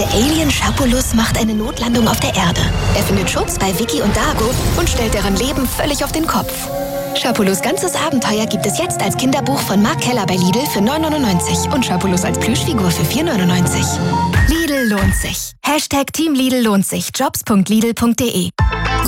Der Alien Schapulus macht eine Notlandung auf der Erde. Er findet Schutz bei Vicky und Dago und stellt deren Leben völlig auf den Kopf. Schapulus ganzes Abenteuer gibt es jetzt als Kinderbuch von Mark Keller bei Lidl für 9,99 und Schapulus als Plüschfigur für 4,99. Lidl lohnt sich. #Team Lidl lohnt sich. Jobs.lidl.de